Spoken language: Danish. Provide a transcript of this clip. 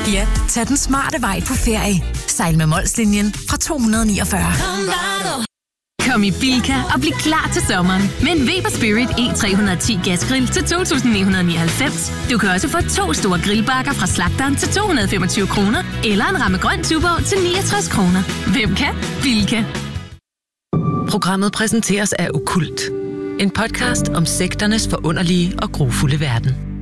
Ja, tag den smarte vej på ferie. Sejl med Molslinjen fra 249. Kom i Bilka og bliv klar til sommeren med en Weber Spirit E310 gasgrill til 2.999. Du kan også få 2 store grillbakker fra slagteren til 225 kroner, eller en ramme grøn tuborg til 69 kroner. Hvem kan? Bilka. Programmet præsenteres af Okkult. En podcast om sekternes forunderlige og grufulde verden.